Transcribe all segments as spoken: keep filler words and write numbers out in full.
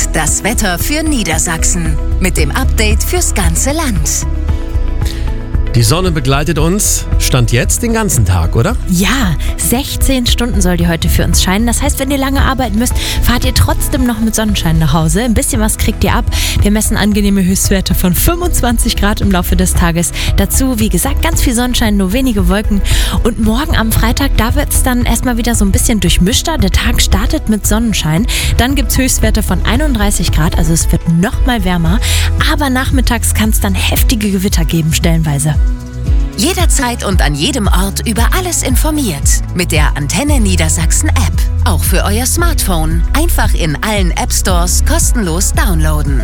das Wetter für Niedersachsen. Mit dem Update fürs ganze Land. Die Sonne begleitet uns, Stand jetzt, den ganzen Tag, oder? Ja, sechzehn Stunden soll die heute für uns scheinen. Das heißt, wenn ihr lange arbeiten müsst, fahrt ihr trotzdem noch mit Sonnenschein nach Hause. Ein bisschen was kriegt ihr ab. Wir messen angenehme Höchstwerte von fünfundzwanzig Grad im Laufe des Tages. Dazu, wie gesagt, ganz viel Sonnenschein, nur wenige Wolken. Und morgen am Freitag, da wird es dann erstmal wieder so ein bisschen durchmischter. Der Tag startet mit Sonnenschein. Dann gibt es Höchstwerte von einunddreißig Grad, also es wird noch mal wärmer. Aber nachmittags kann es dann heftige Gewitter geben, stellenweise. Jederzeit und an jedem Ort über alles informiert. Mit der Antenne Niedersachsen App. Auch für euer Smartphone. Einfach in allen App Stores kostenlos downloaden.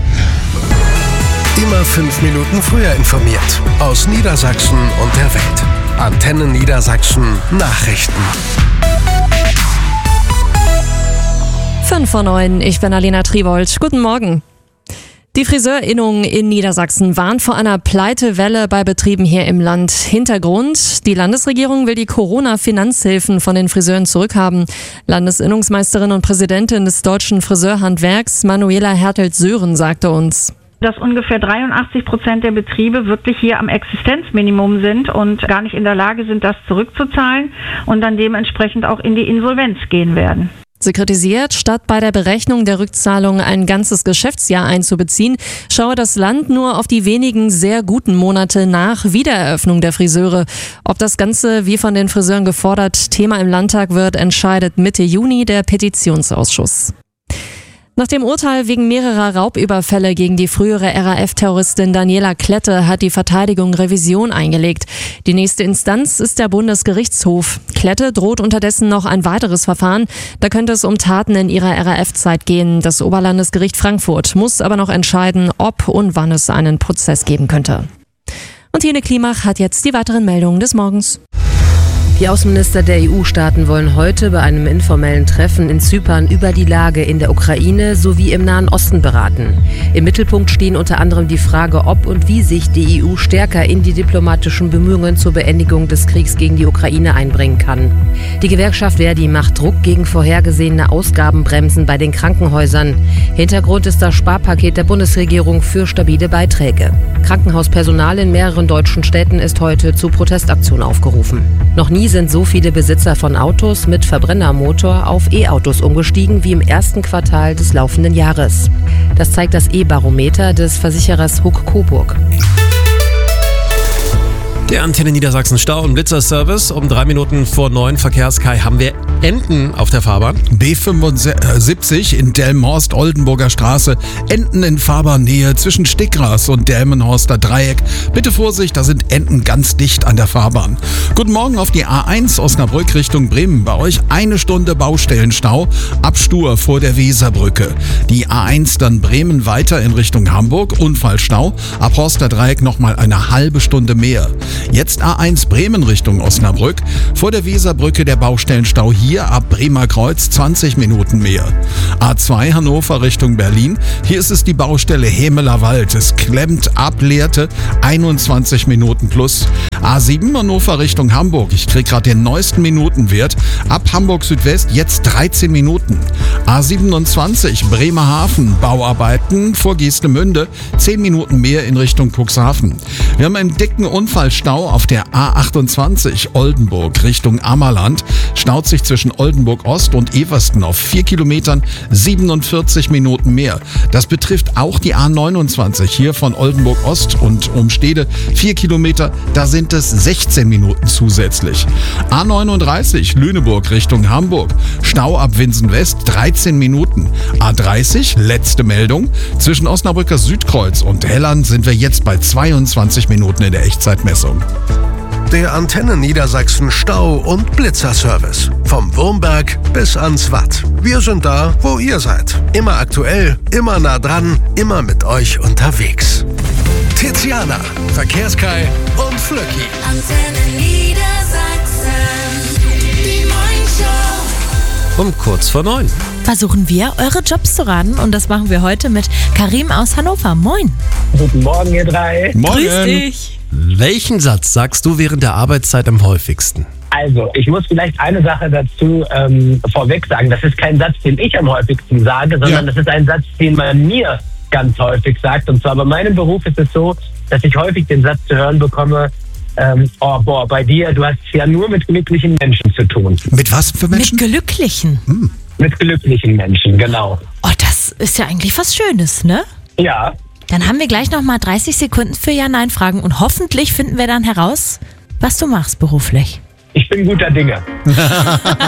Immer fünf Minuten früher informiert. Aus Niedersachsen und der Welt. Antenne Niedersachsen Nachrichten. fünf vor neun, ich bin Alena Tribold. Guten Morgen. Die FriseurInnung in Niedersachsen warnt vor einer Pleitewelle bei Betrieben hier im Land. Hintergrund: Die Landesregierung will die Corona-Finanzhilfen von den Friseuren zurückhaben. Landesinnungsmeisterin und Präsidentin des Deutschen Friseurhandwerks, Manuela Hertelt-Sören, sagte uns: dass ungefähr dreiundachtzig Prozent der Betriebe wirklich hier am Existenzminimum sind und gar nicht in der Lage sind, das zurückzuzahlen und dann dementsprechend auch in die Insolvenz gehen werden. Sie kritisiert, statt bei der Berechnung der Rückzahlung ein ganzes Geschäftsjahr einzubeziehen, schaue das Land nur auf die wenigen sehr guten Monate nach Wiedereröffnung der Friseure. Ob das Ganze, wie von den Friseuren gefordert, Thema im Landtag wird, entscheidet Mitte Juni der Petitionsausschuss. Nach dem Urteil wegen mehrerer Raubüberfälle gegen die frühere R A F-Terroristin Daniela Klette hat die Verteidigung Revision eingelegt. Die nächste Instanz ist der Bundesgerichtshof. Klette droht unterdessen noch ein weiteres Verfahren. Da könnte es um Taten in ihrer R A F-Zeit gehen. Das Oberlandesgericht Frankfurt muss aber noch entscheiden, ob und wann es einen Prozess geben könnte. Und Jene Klimach hat jetzt die weiteren Meldungen des Morgens. Die Außenminister der E U-Staaten wollen heute bei einem informellen Treffen in Zypern über die Lage in der Ukraine sowie im Nahen Osten beraten. Im Mittelpunkt stehen unter anderem die Frage, ob und wie sich die E U stärker in die diplomatischen Bemühungen zur Beendigung des Kriegs gegen die Ukraine einbringen kann. Die Gewerkschaft Verdi macht Druck gegen vorhergesehene Ausgabenbremsen bei den Krankenhäusern. Hintergrund ist das Sparpaket der Bundesregierung für stabile Beiträge. Krankenhauspersonal in mehreren deutschen Städten ist heute zu Protestaktionen aufgerufen. Noch nie sind so viele Besitzer von Autos mit Verbrennermotor auf E-Autos umgestiegen wie im ersten Quartal des laufenden Jahres. Das zeigt das E-Barometer des Versicherers Huck Coburg. Der Antenne Niedersachsen Stau- und Blitzerservice. Um drei Minuten vor neun Verkehrskai haben wir Enten auf der Fahrbahn. B fünfundsiebzig in Delmenhorst-Oldenburger Straße. Enten in Fahrbahnnähe zwischen Stickgras und Delmenhorster Dreieck. Bitte Vorsicht, da sind Enten ganz dicht an der Fahrbahn. Guten Morgen auf die A eins Osnabrück Richtung Bremen. Bei euch eine Stunde Baustellenstau ab Stur vor der Weserbrücke. Die A eins dann Bremen weiter in Richtung Hamburg. Unfallstau. Ab Horster Dreieck nochmal eine halbe Stunde mehr. Jetzt A eins Bremen Richtung Osnabrück. Vor der Weserbrücke der Baustellenstau hier ab Bremer Kreuz zwanzig Minuten mehr. A zwei Hannover Richtung Berlin. Hier ist es die Baustelle Hemeler Wald. Es klemmt ab Lehrte einundzwanzig Minuten plus. A sieben Hannover Richtung Hamburg. Ich krieg gerade den neuesten Minutenwert. Ab Hamburg Südwest jetzt dreizehn Minuten. A siebenundzwanzig Bremerhaven. Bauarbeiten vor Geestemünde. zehn Minuten mehr in Richtung Cuxhaven. Wir haben einen dicken Unfallstau auf der A achtundzwanzig Oldenburg Richtung Ammerland. Staut sich zwischen Oldenburg Ost und Eversten auf vier Kilometern siebenundvierzig Minuten mehr. Das betrifft auch die A neunundzwanzig hier von Oldenburg Ost und Umstede. vier Kilometer, da sind es sechzehn Minuten zusätzlich. A neununddreißig Lüneburg Richtung Hamburg. Stau ab Winsen West dreizehn Minuten. A dreißig, letzte Meldung. Zwischen Osnabrücker Südkreuz und Helland sind wir jetzt bei zweiundzwanzig Minuten in der Echtzeitmessung. Der Antenne Niedersachsen Stau- und Blitzerservice. Vom Wurmberg bis ans Watt. Wir sind da, wo ihr seid. Immer aktuell, immer nah dran, immer mit euch unterwegs. Tiziana, Verkehrskai und Flöcki. Antenne Niedersachsen. Die Morningshow. Um kurz vor neun. Versuchen wir, eure Jobs zu raten, und das machen wir heute mit Karim aus Hannover. Moin. Guten Morgen, ihr drei. Morgen. Grüß dich. Welchen Satz sagst du während der Arbeitszeit am häufigsten? Also, ich muss vielleicht eine Sache dazu ähm, vorweg sagen. Das ist kein Satz, den ich am häufigsten sage, sondern Ja. das ist ein Satz, den man mir ganz häufig sagt. Und zwar bei meinem Beruf ist es so, dass ich häufig den Satz zu hören bekomme, ähm, oh, boah, bei dir, du hast ja nur mit glücklichen Menschen zu tun. Mit was für Menschen? Mit Glücklichen. Mit glücklichen Menschen, genau. Oh, das ist ja eigentlich was Schönes, ne? Ja, Dann haben wir gleich nochmal dreißig Sekunden für Ja-Nein-Fragen und hoffentlich finden wir dann heraus, was du machst beruflich. ich bin guter Dinge.